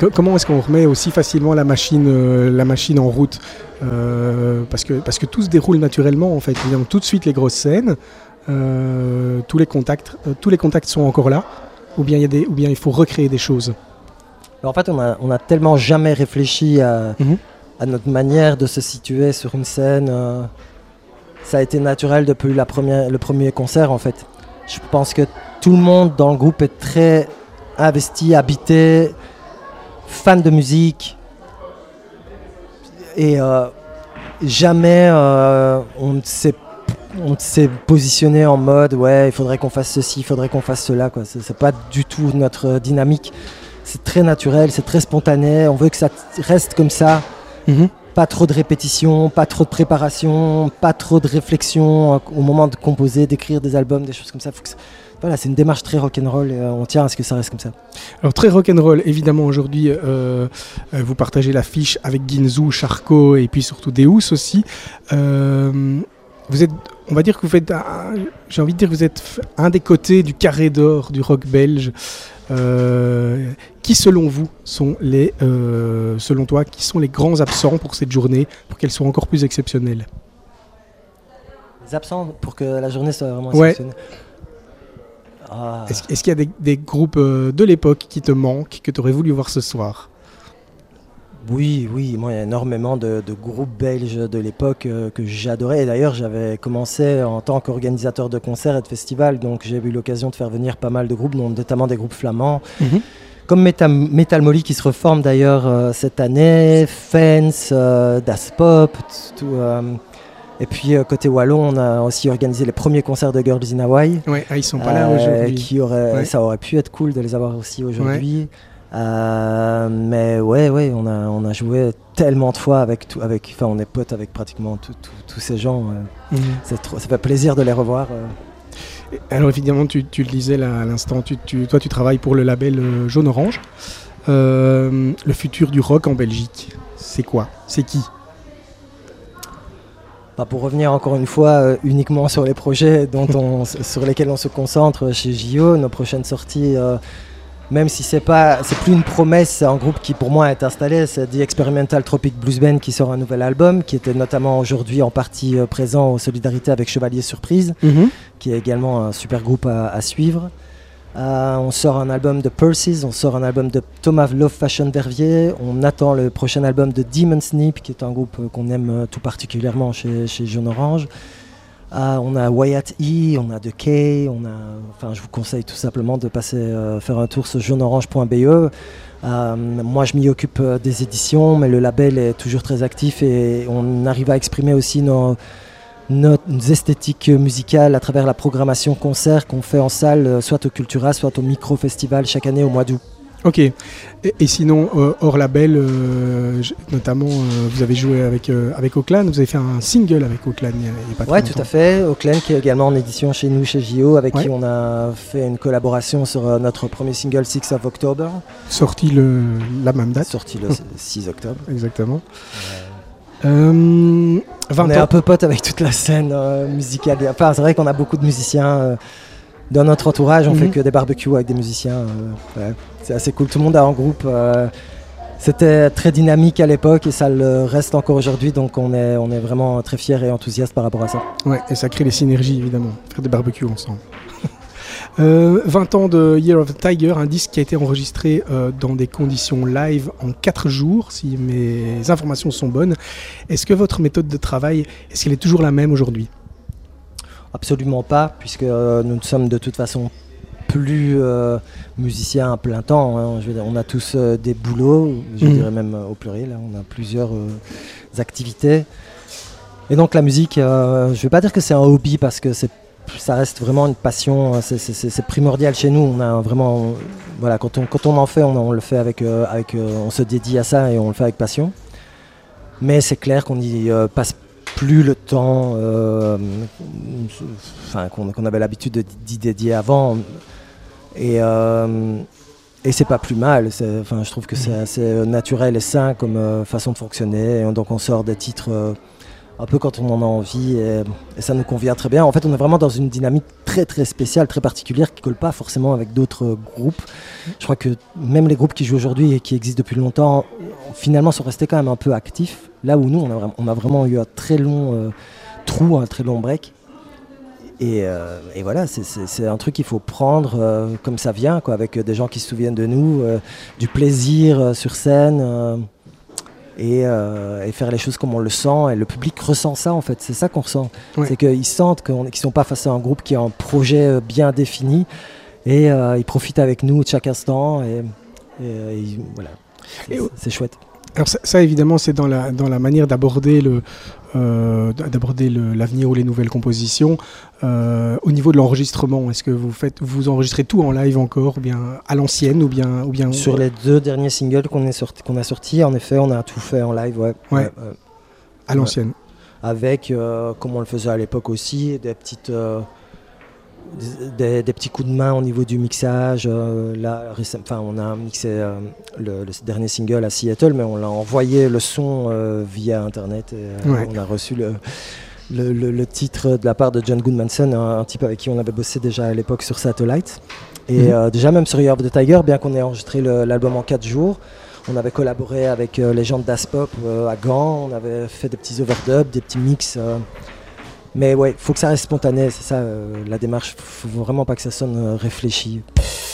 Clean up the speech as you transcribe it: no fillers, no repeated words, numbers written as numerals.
comment est-ce qu'on remet aussi facilement la machine en route, parce que tout se déroule naturellement en fait. Évidemment, tout de suite les grosses scènes, tous les contacts sont encore là, ou bien il faut recréer des choses. En fait, on a tellement jamais réfléchi à notre manière de se situer sur une scène. Ça a été naturel depuis le premier concert en fait. Je pense que tout le monde dans le groupe est très investi, habité, fan de musique. Et jamais on s'est positionné en mode ouais, il faudrait qu'on fasse ceci, il faudrait qu'on fasse cela, quoi. C'est pas du tout notre dynamique. C'est très naturel, c'est très spontané. On veut que ça reste comme ça. Pas trop de répétition, pas trop de préparation, pas trop de réflexion au moment de composer, d'écrire des albums, des choses comme ça. Voilà, c'est une démarche très rock'n'roll et on tient à ce que ça reste comme ça. Alors très rock'n'roll, évidemment aujourd'hui vous partagez l'affiche avec Ginzu, Charcot et puis surtout Deus aussi. Vous êtes, on va dire que vous faites, j'ai envie de dire que vous êtes un des côtés du carré d'or du rock belge. Qui selon vous sont selon toi, qui sont les grands absents pour cette journée, pour qu'elle soit encore plus exceptionnelle? Les absents pour que la journée soit vraiment exceptionnelle. Est-ce qu'il y a des groupes de l'époque qui te manquent, que tu aurais voulu voir ce soir? Oui, moi il y a énormément de groupes belges de l'époque que j'adorais. Et d'ailleurs j'avais commencé en tant qu'organisateur de concerts et de festivals, donc j'ai eu l'occasion de faire venir pas mal de groupes, notamment des groupes flamands, comme Metal Molly qui se reforme d'ailleurs cette année, Fence, Das Pop, et puis côté wallon on a aussi organisé les premiers concerts de Girls in Hawaii. Ouais, ils sont pas là aujourd'hui. Ça aurait pu être cool de les avoir aussi aujourd'hui. Mais ouais, on a joué tellement de fois on est potes avec pratiquement tous ces gens. Ça fait plaisir de les revoir. Alors évidemment, tu le disais là à l'instant, toi tu travailles pour le label Jaune Orange. Le futur du rock en Belgique, c'est quoi? C'est qui? Pour revenir encore une fois uniquement sur les projets sur lesquels on se concentre chez JO, nos prochaines sorties. Même si c'est plus une promesse, c'est un groupe qui pour moi est installé, c'est The Experimental Tropic Blues Band qui sort un nouvel album, qui était notamment aujourd'hui en partie présent aux Solidarités avec Chevalier Surprise, qui est également un super groupe à suivre. On sort un album de Percy's, on sort un album de Thomas Love Fashion Verviers, on attend le prochain album de Demon Snip, qui est un groupe qu'on aime tout particulièrement chez Jaune Orange. On a Wyatt E, on a The Kay, je vous conseille tout simplement de passer faire un tour sur jauneorange.be. Moi je m'y occupe des éditions, mais le label est toujours très actif et on arrive à exprimer aussi nos esthétiques musicales à travers la programmation concert qu'on fait en salle, soit au Cultura, soit au Micro-Festival chaque année au mois d'août. Ok. Et sinon, hors label, notamment, vous avez joué avec Auckland, vous avez fait un single avec Auckland il y a pas très longtemps. Oui, tout à fait. Auckland qui est également en édition chez nous, chez JO, avec qui on a fait une collaboration sur notre premier single 6 of October. Sorti la même date. Sorti le 6 octobre. Exactement. 20 on est un peu potes avec toute la scène musicale. Enfin, c'est vrai qu'on a beaucoup de musiciens dans notre entourage, on fait que des barbecues avec des musiciens. C'est assez cool, tout le monde est en groupe. C'était très dynamique à l'époque et ça le reste encore aujourd'hui, donc on est vraiment très fiers et enthousiastes par rapport à ça. Ouais, et ça crée des synergies évidemment, faire des barbecues ensemble. 20 ans de Year of the Tiger, un disque qui a été enregistré dans des conditions live en 4 jours, si mes informations sont bonnes. Est-ce que votre méthode de travail, est-ce qu'elle est toujours la même aujourd'hui ? Absolument pas, puisque nous ne sommes de toute façon plus musiciens à plein temps. Hein. Je veux dire, on a tous des boulots, je dirais même au pluriel, hein. On a plusieurs activités. Et donc la musique, je ne vais pas dire que c'est un hobby, parce que ça reste vraiment une passion, c'est primordial chez nous. On a vraiment, voilà, quand on en fait, on le fait on se dédie à ça et on le fait avec passion. Mais c'est clair qu'on y passe plus le temps qu'on avait l'habitude d'y dédier avant. Et c'est pas plus mal. Je trouve que c'est assez naturel et sain comme façon de fonctionner. Et donc on sort des titres un peu quand on en a envie et ça nous convient très bien. En fait, on est vraiment dans une dynamique très très spéciale, très particulière qui ne colle pas forcément avec d'autres groupes. Je crois que même les groupes qui jouent aujourd'hui et qui existent depuis longtemps, finalement sont restés quand même un peu actifs. Là où nous, on a vraiment eu un très long trou, un très long break. Et voilà, c'est un truc qu'il faut prendre comme ça vient, quoi, avec des gens qui se souviennent de nous, du plaisir sur scène. Et faire les choses comme on le sent, et le public ressent ça en fait, c'est ça qu'on ressent, c'est qu'ils sentent qu'ils ne sont pas face à un groupe qui a un projet bien défini et ils profitent avec nous de chaque instant et voilà, c'est chouette. Alors ça évidemment c'est dans la manière d'aborder l'avenir ou les nouvelles compositions. Au niveau de l'enregistrement, est-ce que vous enregistrez tout en live encore, ou bien à l'ancienne, ou bien Sur les 2 derniers singles qu'on a sortis, en effet, on a tout fait en live, à l'ancienne. Avec, comme on le faisait à l'époque aussi, des petits coups de main au niveau du mixage. On a mixé le dernier single à Seattle, mais on l'a envoyé le son via Internet. Et, on a reçu le titre de la part de John Goodmanson, un type avec qui on avait bossé déjà à l'époque sur Satellite. Et déjà même sur Year of the Tiger, bien qu'on ait enregistré l'album en 4 jours, on avait collaboré avec les gens de Das Pop à Gand, on avait fait des petits overdubs, des petits mix. Mais ouais, il faut que ça reste spontané, c'est ça la démarche, il ne faut vraiment pas que ça sonne réfléchi.